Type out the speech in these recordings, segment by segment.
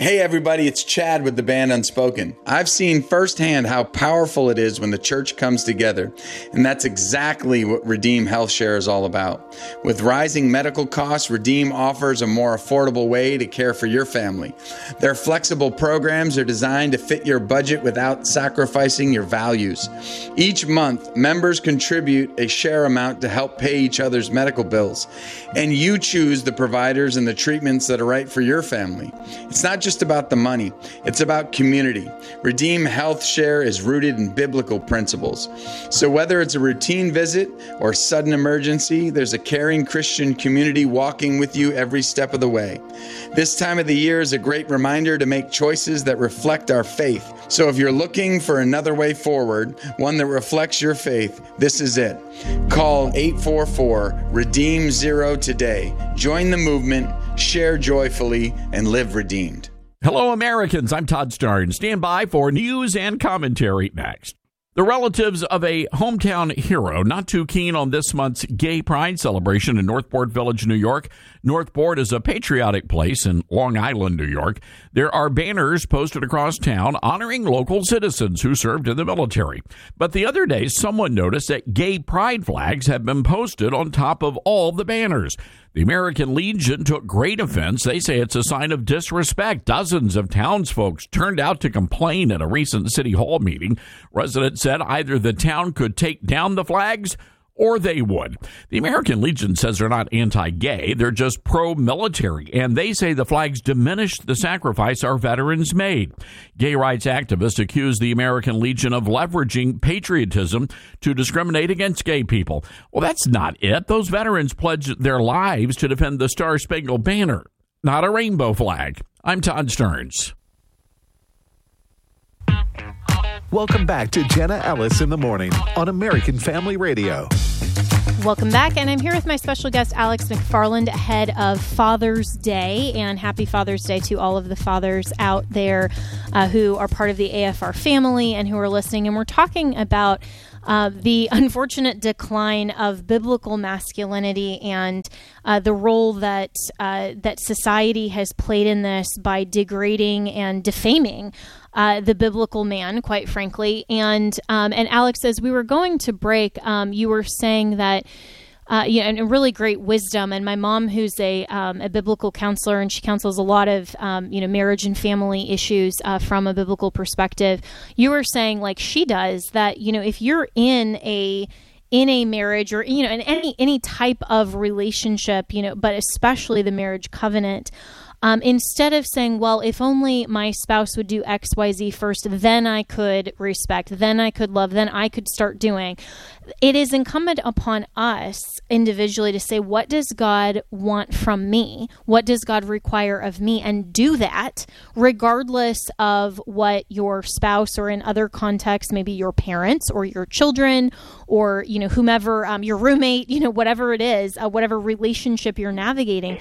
Hey everybody, it's Chad with the band Unspoken. I've seen firsthand how powerful it is when the church comes together, and that's exactly what Redeem Health Share is all about. With rising medical costs, Redeem offers a more affordable way to care for your family. Their flexible programs are designed to fit your budget without sacrificing your values. Each month, members contribute a share amount to help pay each other's medical bills, and you choose the providers and the treatments that are right for your family. It's not just about the money, it's about community. Redeem Health Share is rooted in biblical principles. So whether it's a routine visit or sudden emergency, there's a caring Christian community walking with you every step of the way. This time of the year is a great reminder to make choices that reflect our faith. So if you're looking for another way forward, one that reflects your faith, this is it. Call 844-REDEEM-0 today. Join the movement, share joyfully, and live redeemed. Hello, Americans. I'm Todd Starn. Stand by for news and commentary next. The relatives of a hometown hero not too keen on this month's Gay Pride celebration in Northport Village, New York. Northport is a patriotic place in Long Island, New York. There are banners posted across town honoring local citizens who served in the military. But the other day, someone noticed that gay pride flags have been posted on top of all the banners. The American Legion took great offense. They say it's a sign of disrespect. Dozens of townsfolk turned out to complain at a recent city hall meeting. Residents said either the town could take down the flags or they would. The American Legion says they're not anti-gay. They're just pro-military, and they say the flags diminish the sacrifice our veterans made. Gay rights activists accuse the American Legion of leveraging patriotism to discriminate against gay people. Well, that's not it. Those veterans pledged their lives to defend the Star-Spangled Banner, not a rainbow flag. I'm Todd Stearns. Welcome back to Jenna Ellis in the Morning on American Family Radio. Welcome back, and I'm here with my special guest, Alex McFarland, ahead of Father's Day, and happy Father's Day to all of the fathers out there who are part of the AFR family and who are listening. And we're talking about the unfortunate decline of biblical masculinity and the role that society has played in this by degrading and defaming the biblical man, quite frankly. And Alex, as we were going to break, you were saying that and really great wisdom. And my mom, who's a biblical counselor, and she counsels a lot of marriage and family issues from a biblical perspective. You were saying, like she does, that if you're in a marriage or in any type of relationship, but especially the marriage covenant. Instead of saying, well, if only my spouse would do X, Y, Z first, then I could respect, then I could love, then I could start doing. It is incumbent upon us individually to say, what does God want from me? What does God require of me? And do that regardless of what your spouse, or in other contexts, maybe your parents or your children or, whomever, your roommate, whatever it is, whatever relationship you're navigating.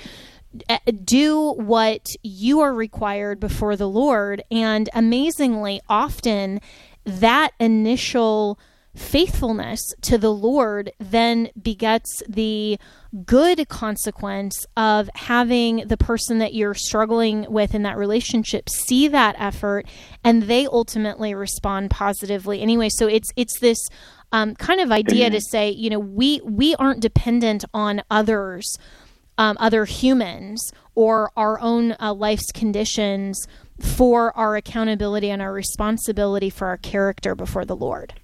Do what you are required before the Lord. And amazingly, often that initial faithfulness to the Lord then begets the good consequence of having the person that you're struggling with in that relationship see that effort, and they ultimately respond positively anyway. So it's this kind of idea to say, we aren't dependent on others, other humans, or our own life's conditions for our accountability and our responsibility for our character before the Lord.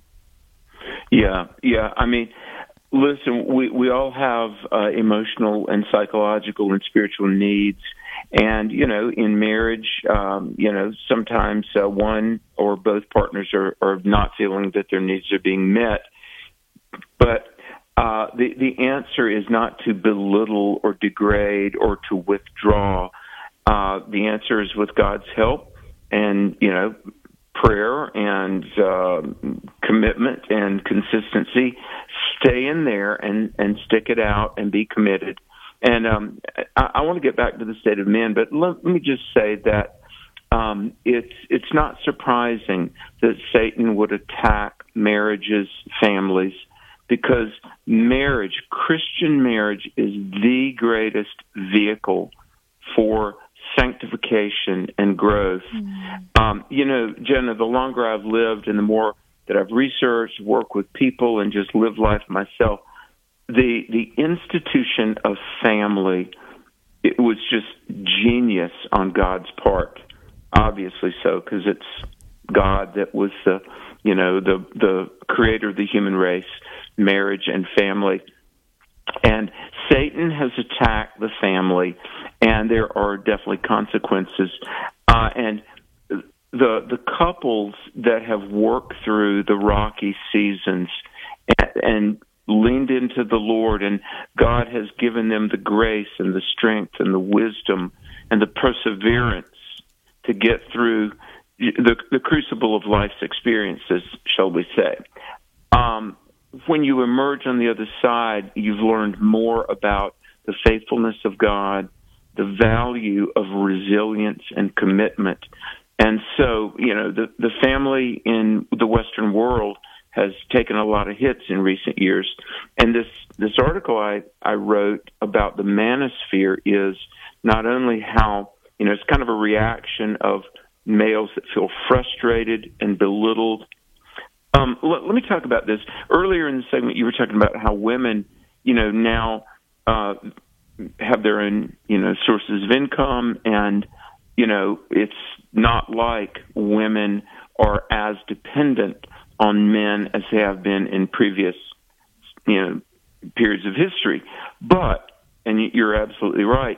Yeah. I mean, listen, we all have emotional and psychological and spiritual needs. And, in marriage, sometimes one or both partners are not feeling that their needs are being met. But the answer is not to belittle or degrade or to withdraw. The answer is, with God's help and, prayer and commitment and consistency, stay in there and stick it out and be committed. And I want to get back to the state of men, but let me just say that it's not surprising that Satan would attack marriages, families, because marriage, Christian marriage, is the greatest vehicle for sanctification sanctification and growth. Jenna, the longer I've lived and the more that I've researched, worked with people, and just lived life myself, the institution of family, it was just genius on God's part. Obviously so, because it's God that was the creator of the human race, marriage and family. And Satan has attacked the family, and there are definitely consequences. And the couples that have worked through the rocky seasons and leaned into the Lord, and God has given them the grace and the strength and the wisdom and the perseverance to get through the crucible of life's experiences, shall we say. When you emerge on the other side, you've learned more about the faithfulness of God, the value of resilience and commitment. And so, the family in the Western world has taken a lot of hits in recent years. And this article I wrote about the manosphere is not only how, it's kind of a reaction of males that feel frustrated and belittled. Let me talk about this. Earlier in the segment, you were talking about how women, now have their own, sources of income, and, it's not like women are as dependent on men as they have been in previous, periods of history. But, and you're absolutely right,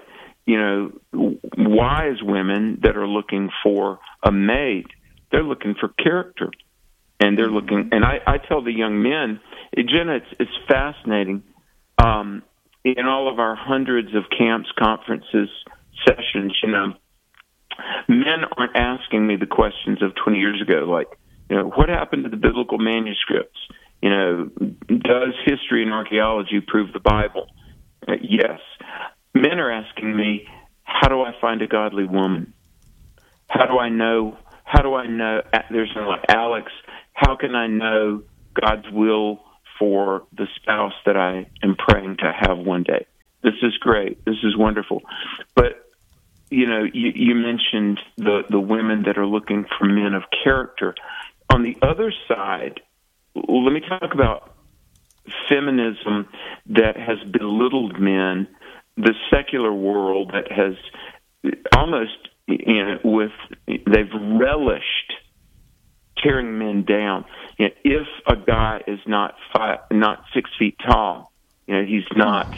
wise women that are looking for a mate, they're looking for character. And they're looking, and I tell the young men, Jenna, it's fascinating. In all of our hundreds of camps, conferences, sessions, men aren't asking me the questions of 20 years ago, like, what happened to the biblical manuscripts? Does history and archaeology prove the Bible? Yes. Men are asking me, how do I find a godly woman? How do I know? There's something like, Alex, how can I know God's will for the spouse that I am praying to have one day? This is great. This is wonderful. But, you mentioned the women that are looking for men of character. On the other side, let me talk about feminism that has belittled men, the secular world that has almost, they've relished tearing men down. If a guy is not 6 feet tall, he's not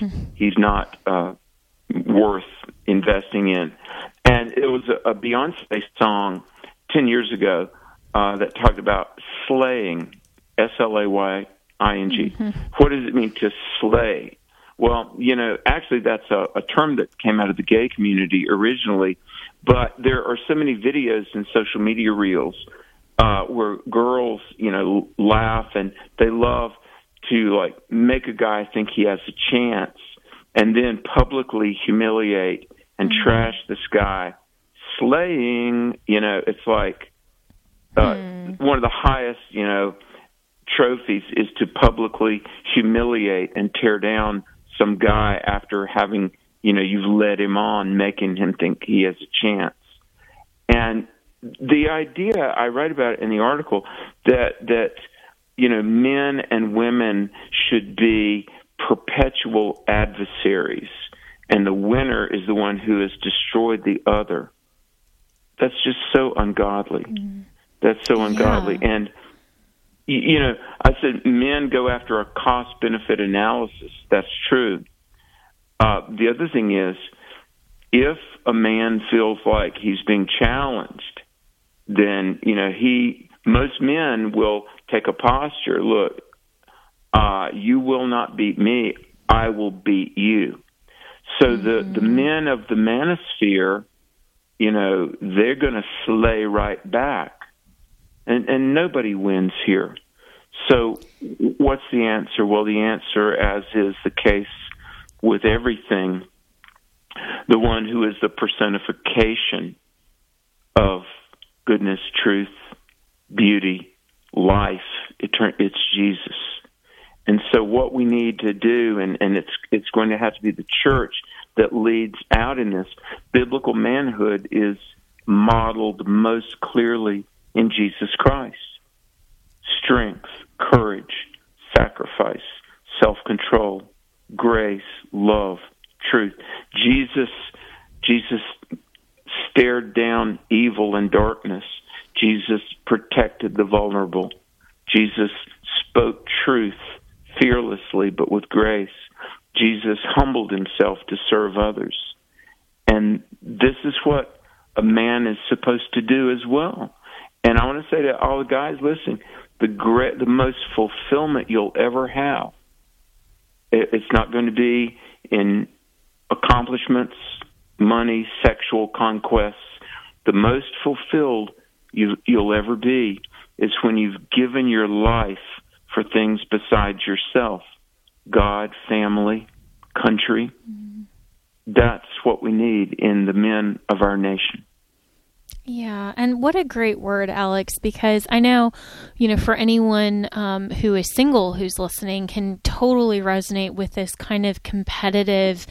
worth investing in. And it was a Beyonce song 10 years ago that talked about slaying, SLAYING. Mm-hmm. What does it mean to slay? Well, actually that's a term that came out of the gay community originally, but there are so many videos and social media reels where girls, laugh, and they love to make a guy think he has a chance, and then publicly humiliate and trash this guy. Slaying, it's like one of the highest, trophies is to publicly humiliate and tear down some guy after having, you've led him on, making him think he has a chance. And the idea, I write about it in the article, that men and women should be perpetual adversaries, and the winner is the one who has destroyed the other. That's just so ungodly. That's so ungodly. Yeah. And, I said men go after a cost-benefit analysis. That's true. The other thing is, if a man feels like he's being challenged, then, most men will take a posture. Look, you will not beat me. I will beat you. So the men of the manosphere, they're going to slay right back. And nobody wins here. So what's the answer? Well, the answer, as is the case with everything, the one who is the personification of goodness, truth, beauty, life, it's Jesus. And so what we need to do, and it's going to have to be the church, that leads out in this. Biblical manhood is modeled most clearly in Jesus Christ. Strength, courage, sacrifice, self-control, grace, love, truth. Jesus stared down evil and darkness. Jesus protected the vulnerable. Jesus spoke truth fearlessly but with grace. Jesus humbled himself to serve others. And this is what a man is supposed to do as well. And I want to say to all the guys listening, the most fulfillment you'll ever have, it's not going to be in accomplishments, money, sexual conquests. The most fulfilled you'll ever be is when you've given your life for things besides yourself. God, family, country. That's what we need in the men of our nation. Yeah, and what a great word, Alex, because I know, for anyone who is single who's listening can totally resonate with this kind of competitive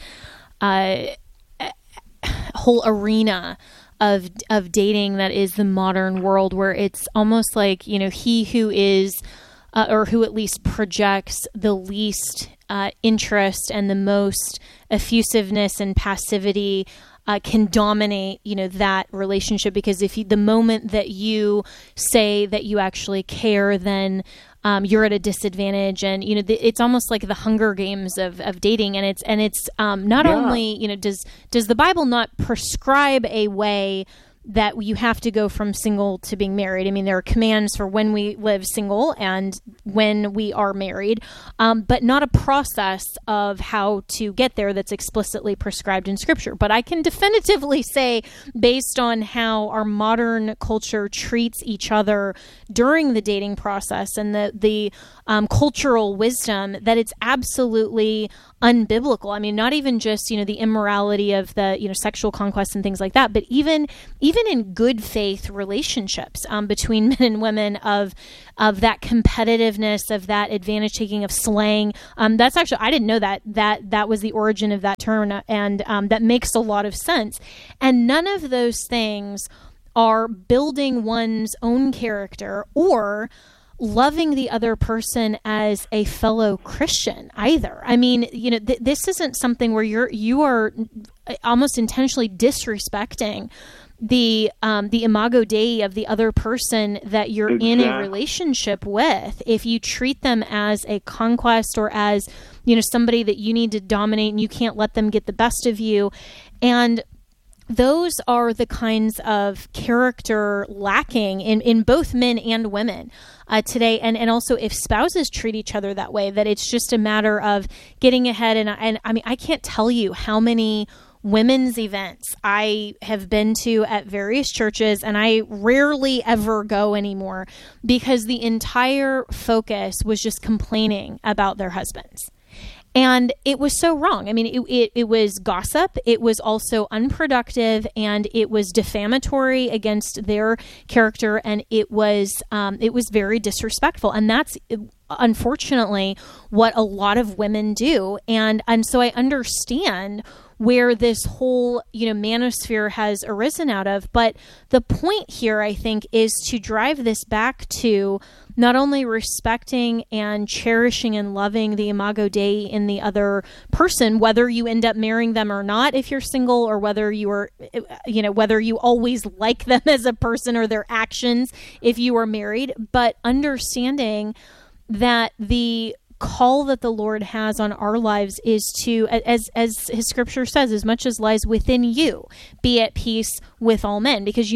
whole arena of dating that is the modern world, where it's almost like, he who is or who at least projects the least interest and the most effusiveness and passivity can dominate, that relationship. Because the moment that you say that you actually care, then you're at a disadvantage. And it's almost like the Hunger Games of dating. And it's not only does the Bible not prescribe a way that you have to go from single to being married. I mean, there are commands for when we live single and when we are married, but not a process of how to get there that's explicitly prescribed in Scripture. But I can definitively say, based on how our modern culture treats each other during the dating process and the cultural wisdom, that it's absolutely unbiblical. I mean, not even just, the immorality of the, sexual conquest and things like that, but even in good faith relationships between men and women of that competitiveness, of that advantage taking, of slaying. That's actually, I didn't know that was the origin of that term, and that makes a lot of sense. And none of those things are building one's own character or loving the other person as a fellow Christian either. I mean, this isn't something where you are almost intentionally disrespecting the imago Dei of the other person that you're in a relationship with, if you treat them as a conquest or as, somebody that you need to dominate and you can't let them get the best of you. And those are the kinds of character lacking in both men and women today. And also, if spouses treat each other that way, that it's just a matter of getting ahead. And I mean, I can't tell you how many women's events I have been to at various churches, and I rarely ever go anymore, because the entire focus was just complaining about their husbands. And it was so wrong. I mean, it was gossip. It was also unproductive, and it was defamatory against their character, and it was very disrespectful. And that's unfortunately what a lot of women do. And so I understand where this whole, manosphere has arisen out of. But the point here, I think, is to drive this back to not only respecting and cherishing and loving the imago Dei in the other person, whether you end up marrying them or not if you're single, or whether you are, whether you always like them as a person or their actions if you are married, but understanding that the call that the Lord has on our lives is to, as his scripture says, as much as lies within you, be at peace with all men. Because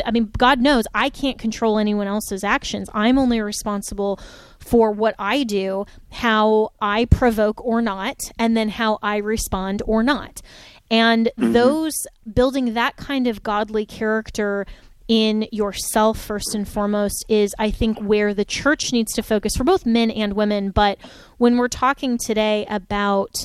God knows I can't control anyone else's actions. I'm only responsible for what I do, how I provoke or not, and then how I respond or not. And those, building that kind of godly character in yourself first and foremost, is, I think, where the church needs to focus for both men and women. But when we're talking today about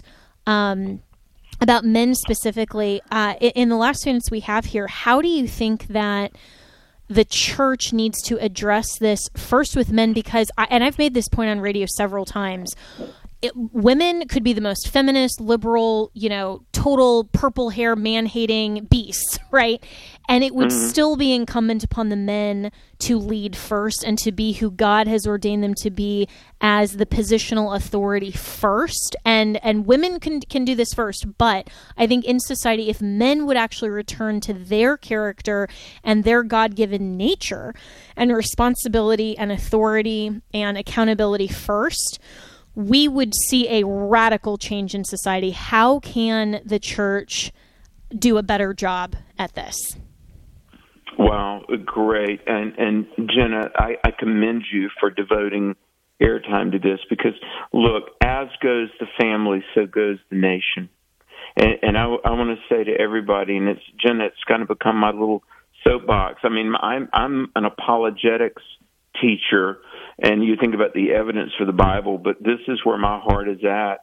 men specifically, in the last 2 minutes we have here, how do you think that the church needs to address this first with men? Because, and I've made this point on radio several times, women could be the most feminist, liberal, total purple hair, man-hating beasts, right? And it would still be incumbent upon the men to lead first and to be who God has ordained them to be as the positional authority first. And women can do this first. But I think in society, if men would actually return to their character and their God-given nature and responsibility and authority and accountability first, we would see a radical change in society. How can the church do a better job at this? Wow, great. And Jenna, I commend you for devoting airtime to this because, look, as goes the family, so goes the nation. And I want to say to everybody, and Jenna, it's kind of become my little soapbox. I mean, I'm an apologetics teacher, and you think about the evidence for the Bible, but this is where my heart is at.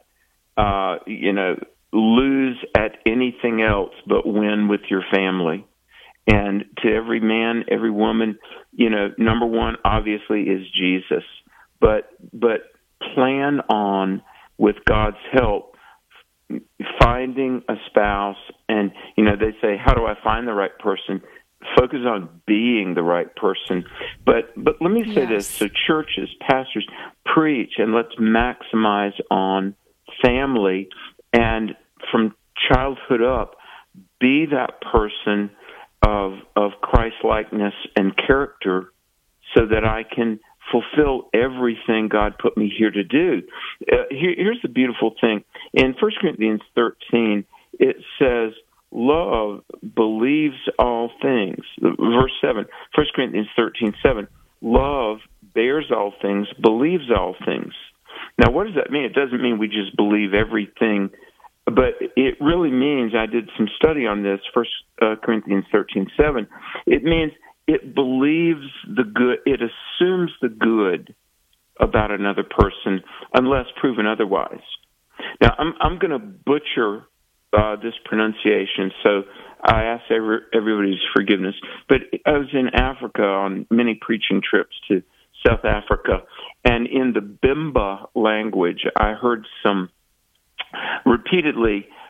Lose at anything else but win with your family. And to every man, every woman, number one obviously is Jesus. But plan on, with God's help, finding a spouse. And, they say, how do I find the right person? Focus on being the right person. But let me say this. So churches, pastors, preach, and let's maximize on family. And from childhood up, be that person of Christ-likeness and character so that I can fulfill everything God put me here to do. Here's the beautiful thing. In 1 Corinthians 13, it says, love believes all things. Verse 7, 1 Corinthians 13:7, love bears all things, believes all things. Now, what does that mean? It doesn't mean we just believe everything, but it really means, I did some study on this, 1 Corinthians 13:7, it means it believes the good, it assumes the good about another person unless proven otherwise. Now, I'm going to butcher this pronunciation, so I ask everybody's forgiveness. But I was in Africa on many preaching trips to South Africa, and in the Bimba language, I heard repeatedly